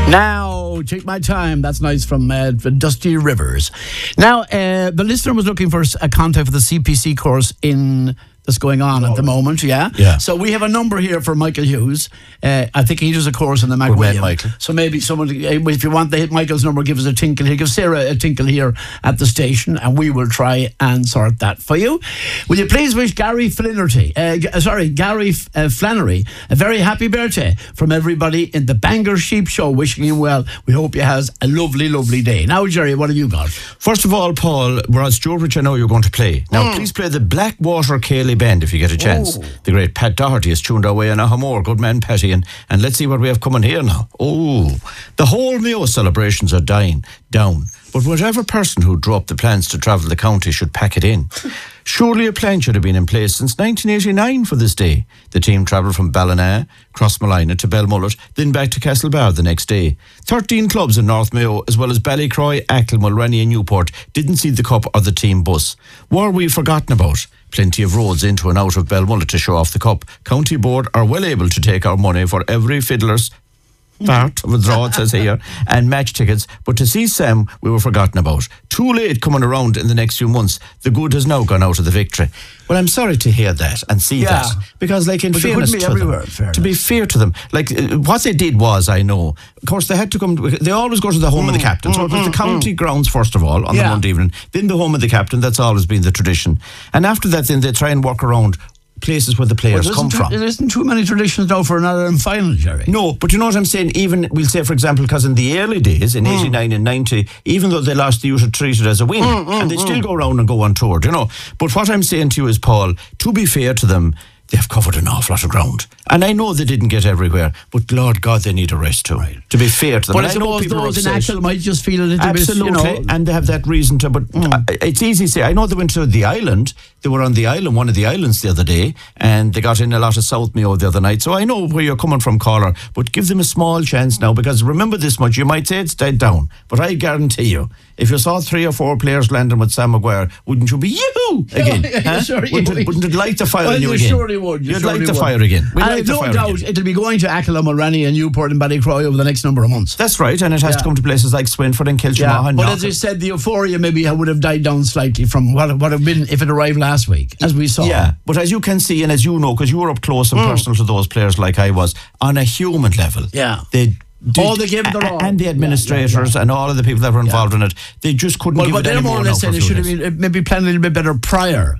Now, take my time. That's nice from Dusty Rivers. Now, the listener was looking for a contact for the CPC course that's going on at the moment, yeah? So we have a number here for Michael Hughes. I think he does a course in the Mac William. Michael. So maybe someone, if you want to hit Michael's number, give us a tinkle here. Give Sarah a tinkle here at the station, and we will try and sort that for you. Will you please wish Gary Flannery a very happy birthday from everybody in the Bangor Sheep Show, wishing him well. We hope he has a lovely, lovely day. Now, Jerry, what have you got? First of all, Paul, whereas Stuart, which I know you're going to play. Now, please play the Blackwater Cayley Band if you get a chance. The great Pat Doherty has tuned our way in Ahamore. Good man, Patty. And let's see what we have coming here now. The whole Mayo celebrations are dying down. But whatever person who dropped the plans to travel the county should pack it in. Surely a plan should have been in place since 1989 for this day. The team travelled from Ballina, Crossmolina to Belmullet, then back to Castlebar the next day. 13 clubs in North Mayo, as well as Ballycroy, Achill, Mulrenny and Newport, didn't see the cup or the team bus. Were we forgotten about? Plenty of roads into and out of Belmullet to show off the cup. County Board are well able to take our money for every fiddler's part of a draw, it says here, and match tickets, but to see Sam, we were forgotten about. Too late coming around in the next few months. The good has now gone out of the victory. Well, I'm sorry to hear that and see that, because like in fairness to them, to be fair to them, like what they did was, I know, of course they had to come, they always go to the home of the captain, so it was the county grounds first of all on the Monday evening, then the home of the captain. That's always been the tradition, and after that then they try and work around places where the players come from. There isn't too many traditions now for an Ireland final, Jerry. No, but you know what I'm saying? Even, we'll say, for example, because in the early days, in 89 and 90, even though they lost, they usually treat it as a win. And they still go around and go on tour, you know. But what I'm saying to you is, Paul, to be fair to them, they've covered an awful lot of ground. And I know they didn't get everywhere, but Lord God, they need a rest too. Right. To be fair to them. But I suppose those in Achill might just feel a little bit, you know, and they have that reason to. But it's easy to say. I know they went to the island. They were on the island, one of the islands the other day, and they got in a lot of South Mayo the other night. So I know where you're coming from, caller, but give them a small chance now, because remember this much, you might say it's died down, but I guarantee you, if you saw 3 or 4 players landing with Sam Maguire, wouldn't you be you again? Wouldn't it light the fire in you again? Surely would. You'd light the fire again. And I've no doubt it'll be going to Achill, Mulrenny and Newport and Ballycroy over the next number of months. That's right, and it has to come to places like Swinford and Kilchamaugh. But as I said, the euphoria maybe would have died down slightly from what would have been if it arrived last week, as we saw. Yeah, but as you can see, and as you know, because you were up close and personal to those players like I was, on a human level, they gave them the and the administrators and all of the people that were involved in it, they just couldn't give it any more. They said it should have been maybe planned a little bit better prior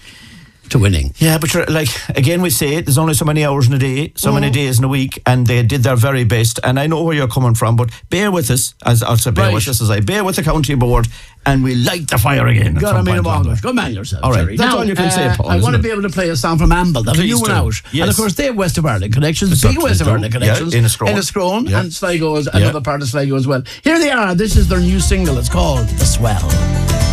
to winning. Yeah, but like again, we say there's only so many hours in a day, so many days in a week, and they did their very best. And I know where you're coming from, but bear with us, bear with the county board, and we light the fire again. Good man yourself. All right, Jerry. that's now, all you can say, Paul. I want to be able to play a song from Amble that are new and out. Yes. And of course, they have West of Ireland connections, big West of Ireland connections. In Scrone. And Sligo is another part of Sligo as well. Here they are. This is their new single. It's called The Swell.